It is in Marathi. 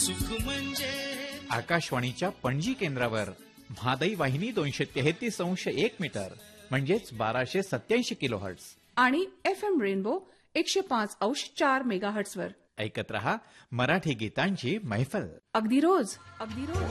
सुख म्हणजे. आकाशवाणीच्या पणजी केंद्रावर म्हादई वाहिनी 233.1 मीटर म्हणजेच 1287 किलोहर्ट्ज आणि FM रेनबो 105.4 मेगाहर्ट्झवर ऐकत रहा मराठी गीतांची मैफल. अगदी रोज.